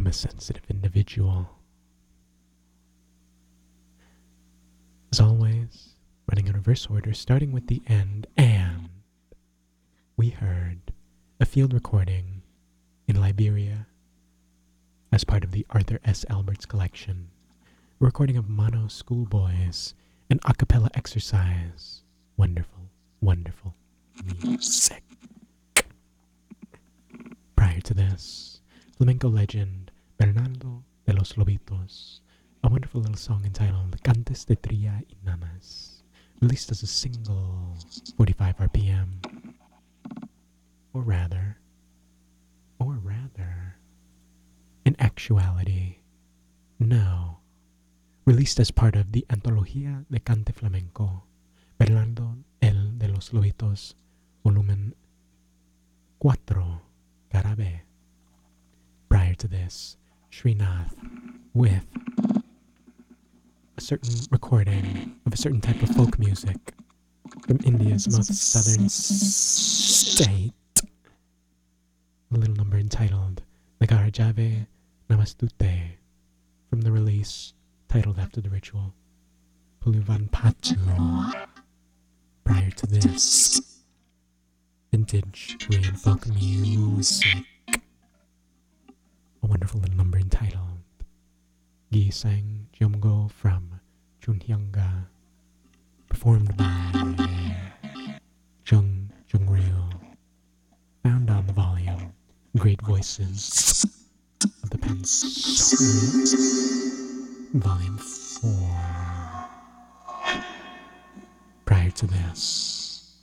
a sensitive individual. As always, running in reverse order, starting with the end, and we heard a field recording in Liberia as part of the Arthur S. Alberts collection, a recording of mono schoolboys, an a cappella exercise. Wonderful, wonderful music. Prior to this, flamenco legend Bernardo de los Lobitos, a wonderful little song entitled Cantes de Tria y Nanas, released as a single, 45 RPM. Or rather, in actuality, no, released as part of the Antología de Cante Flamenco, Bernardo el de los Lobitos, volumen 4, cara B. Prior to this, Srinath with a certain recording of a certain type of folk music from India's most southern state. A little number entitled Nagarajave Namastute from the release titled after the ritual Puluvan Patu. Prior to this, vintage Korean folk music. A wonderful little number entitled Gisang Jumgo from Chunhyanga, performed by Jung-ryu, found on the volume Great Voices of the Pensorius, Volume 4. Prior to this,